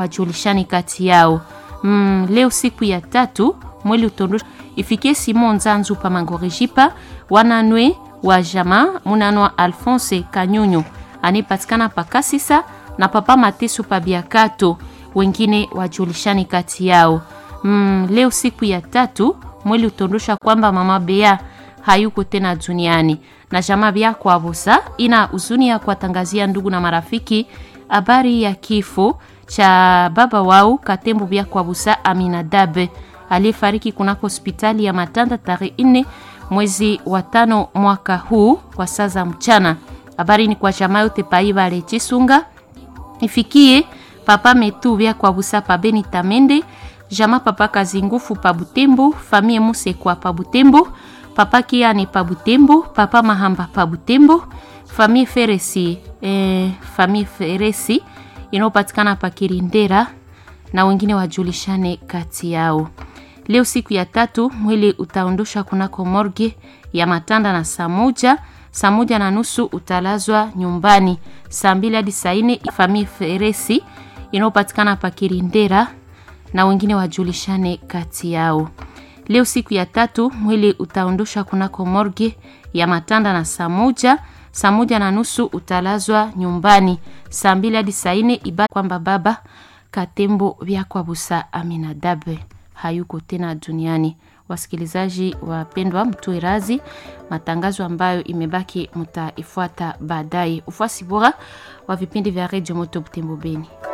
wajulishani kati yao. Leo siku ya tatu mwili utondosha ifikie Simon Nzanzu pa Mangorijipa wananwe wa jama munanwa Alphonse Kanyunyu anipatikana pa Kasisa na papa Matesu pa Biakato, wengine wajulishani kati yao. Leo siku ya tatu mwili utondosha kwamba mama Bea hayuko tena duniani na jamaa bia kwa Busa ina huzuni ya kuwatangazia ndugu na marafiki habari ya kifo cha baba wao Katembo bia kwa Busa Aminadabe aliyefariki kunako hospitali ya Matanda tarehe 4 mwezi wa 5 mwaka huu kwa saa za mchana. Habari ni kwa jamaa yote paiba le Chisunga ifikie papa Metu bia kwa Busa pa Beni Tamende, jamaa papa Kazingufu pa Butembo, famille Muse kwa pa Butembo, papa Kiane pa Butembo, papa Mahamba pa Butembo, famille Feresi inayopatikana pa Kirindera na wengine wajulishane kati yao. Leo siku ya tatu mwili utaondosha kunako morgue ya Matanda na saa moja na nusu utalazwa nyumbani. Saa 2 hadi saa 4 famille Feresi inayopatikana pa Kirindera na wengine wajulishane kati yao. Leo siku ya tatu mwili utaondosha kunako morgue ya Matanda na saa moja na nusu utalazwa nyumbani. Saa 2 hadi saa 4 ibada kwamba baba Katembo bia kwa Busa Aminadabe hayuko tena duniani. Wasikilizaji wapendwa, mtoe razi matangazo ambayo imebaki mtaifuata baadaye. Ufuasi bora wa vipindi vya Radio Moto Butembo Beni.